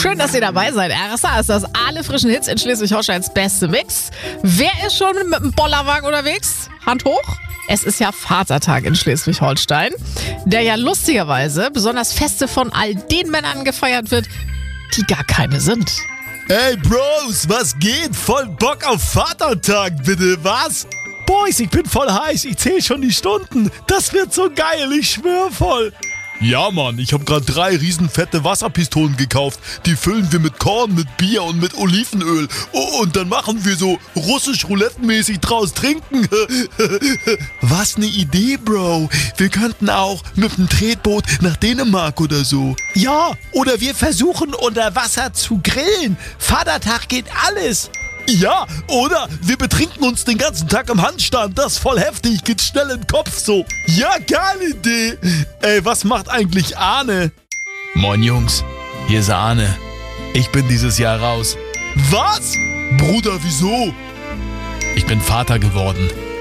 Schön, dass ihr dabei seid. RSA ist das alle frischen Hits in Schleswig-Holsteins beste Mix. Wer ist schon mit dem Bollerwagen unterwegs? Hand hoch. Es ist ja Vatertag in Schleswig-Holstein, der ja lustigerweise besonders feste von all den Männern gefeiert wird, die gar keine sind. Ey Bros, was geht? Voll Bock auf Vatertag, bitte, was? Boys, ich bin voll heiß, ich zähle schon die Stunden. Das wird so geil, ich schwör voll. Ja, Mann, ich habe gerade 3 riesenfette Wasserpistolen gekauft. Die füllen wir mit Korn, mit Bier und mit Olivenöl. Oh, und dann machen wir so russisch Roulette-mäßig draus trinken. Was ne Idee, Bro. Wir könnten auch mit dem Tretboot nach Dänemark oder so. Ja, oder wir versuchen unter Wasser zu grillen. Vatertag geht alles. Ja, oder wir betrinken uns den ganzen Tag im Handstand. Das ist voll heftig, geht schnell im Kopf so. Ja, geile Idee. Ey, was macht eigentlich Arne? Moin Jungs, hier ist Arne. Ich bin dieses Jahr raus. Was? Bruder, wieso? Ich bin Vater geworden.